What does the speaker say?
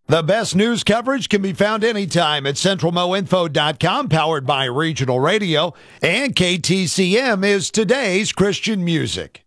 The best news coverage can be found anytime at centralmoinfo.com, powered by Regional Radio, and KTCM is today's Christian music.